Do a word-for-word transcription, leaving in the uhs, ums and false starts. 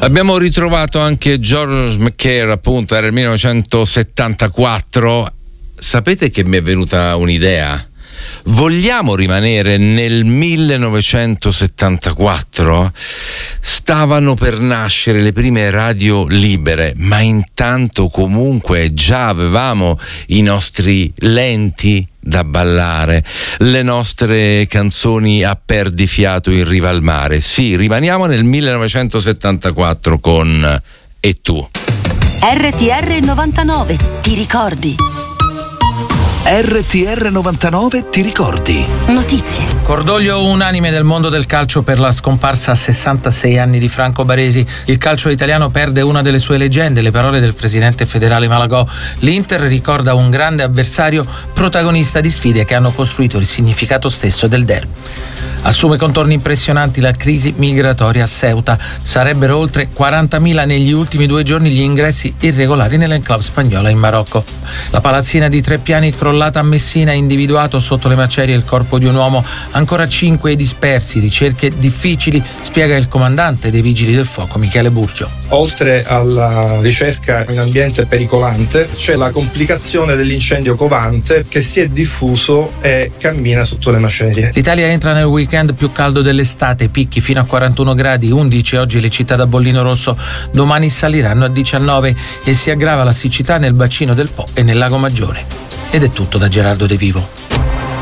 Abbiamo ritrovato anche George McCair, appunto, era il millenovecentosettantaquattro. Sapete che mi è venuta un'idea? Vogliamo rimanere nel millenovecentosettantaquattro? Stavano per nascere le prime radio libere, ma intanto comunque già avevamo i nostri lenti da ballare, le nostre canzoni a perdifiato in riva al mare. Sì, rimaniamo nel millenovecentosettantaquattro con E tu. R T R novantanove, ti ricordi? R T R novantanove ti ricordi? Notizie. Cordoglio unanime del mondo del calcio per la scomparsa a sessantasei anni di Franco Baresi. Il calcio italiano perde una delle sue leggende, le parole del presidente federale Malagò. L'Inter ricorda un grande avversario, protagonista di sfide che hanno costruito il significato stesso del derby. Assume contorni impressionanti la crisi migratoria a Ceuta. Sarebbero oltre quarantamila negli ultimi due giorni gli ingressi irregolari nell'enclave spagnola in Marocco. La palazzina di tre piani crollata a Messina ha individuato sotto le macerie il corpo di un uomo. Ancora cinque dispersi, ricerche difficili, spiega il comandante dei Vigili del Fuoco Michele Burgio. Oltre alla ricerca in ambiente pericolante, c'è la complicazione dell'incendio covante che si è diffuso e cammina sotto le macerie. L'Italia entra nel weekend più caldo dell'estate, picchi fino a quarantuno gradi, undici oggi le città da bollino rosso, domani saliranno a diciannove e si aggrava la siccità nel bacino del Po e nel Lago Maggiore. Ed è tutto da Gerardo De Vivo.